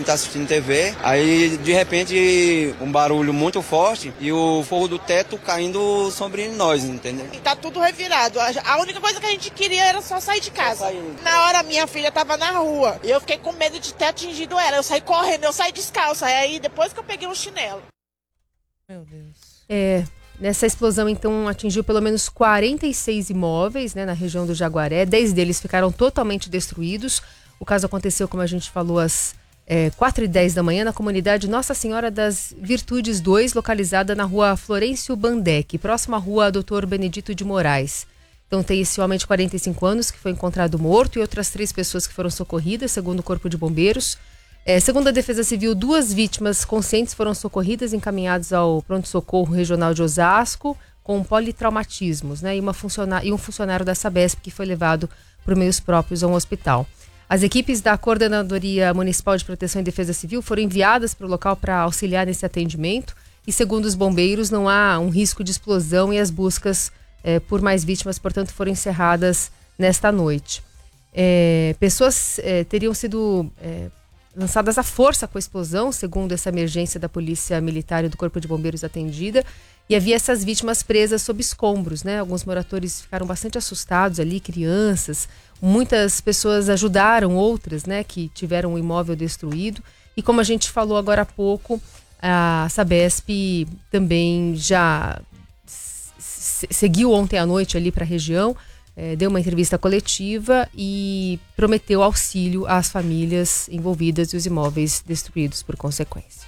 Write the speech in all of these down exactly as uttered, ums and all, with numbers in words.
tá assistindo T V, aí de repente um barulho muito forte e o forro do teto caindo sobre nós, entendeu? E tá tudo revirado. A única coisa que a gente queria era só sair de casa. Na hora minha filha tava na rua e eu fiquei com medo de ter atingido ela. Eu saí correndo, eu saí descalça. Aí depois que eu peguei um chinelo. Meu Deus. É, nessa explosão então atingiu pelo menos quarenta e seis imóveis, né, na região do Jaguaré. dez deles ficaram totalmente destruídos. O caso aconteceu, como a gente falou, às é, quatro e dez da manhã na comunidade Nossa Senhora das Virtudes dois, localizada na rua Florencio Bandec, próxima à rua doutor Benedito de Moraes. Então tem esse homem de quarenta e cinco anos que foi encontrado morto e outras três pessoas que foram socorridas, segundo o Corpo de Bombeiros. É, segundo a Defesa Civil, duas vítimas conscientes foram socorridas, encaminhadas ao pronto-socorro regional de Osasco com politraumatismos, né? E, uma funcioná- e um funcionário da Sabesp que foi levado por meios próprios a um hospital. As equipes da Coordenadoria Municipal de Proteção e Defesa Civil foram enviadas para o local para auxiliar nesse atendimento e, segundo os bombeiros, não há um risco de explosão e as buscas é, por mais vítimas, portanto, foram encerradas nesta noite. É, pessoas é, teriam sido é, lançadas à força com a explosão, segundo essa emergência da Polícia Militar e do Corpo de Bombeiros atendida, e havia essas vítimas presas sob escombros, né? Alguns moradores ficaram bastante assustados ali, crianças. Muitas pessoas ajudaram outras, né, que tiveram o imóvel destruído. E como a gente falou agora há pouco, a Sabesp também já s- seguiu ontem à noite ali para a região, eh, deu uma entrevista coletiva e prometeu auxílio às famílias envolvidas e os imóveis destruídos por consequência.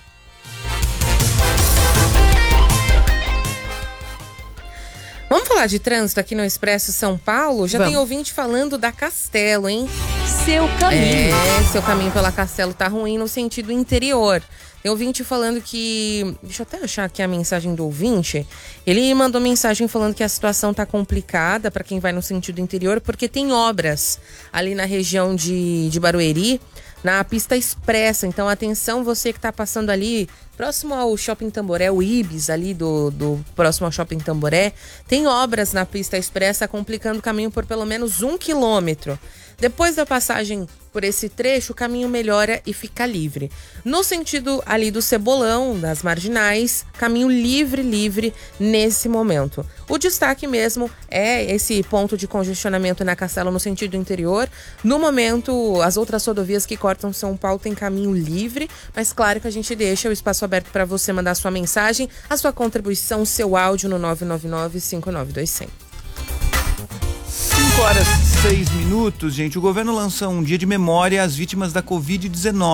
Vamos falar de trânsito aqui no Expresso São Paulo? Já Vamos. tem ouvinte falando da Castelo, hein? Seu caminho. É, seu caminho pela Castelo tá ruim no sentido interior. Tem ouvinte falando que... Deixa eu até achar aqui a mensagem do ouvinte. Ele mandou mensagem falando que a situação tá complicada para quem vai no sentido interior, porque tem obras ali na região de, de Barueri, na pista expressa. Então, atenção, você que tá passando ali próximo ao Shopping Tamboré, o Ibis ali do, do próximo ao Shopping Tamboré, tem obras na pista expressa complicando o caminho por pelo menos um quilômetro. Depois da passagem por esse trecho, o caminho melhora e fica livre. No sentido ali do Cebolão, das Marginais, caminho livre, livre nesse momento. O destaque mesmo é esse ponto de congestionamento na Castelo no sentido interior. No momento, as outras rodovias que cortam São Paulo têm caminho livre, mas claro que a gente deixa o espaço aberto para você mandar sua mensagem, a sua contribuição, seu áudio no nove nove nove, cinco nove dois zero zero. cinco horas e seis minutos, gente. O governo lança um dia de memória às vítimas da covid dezenove.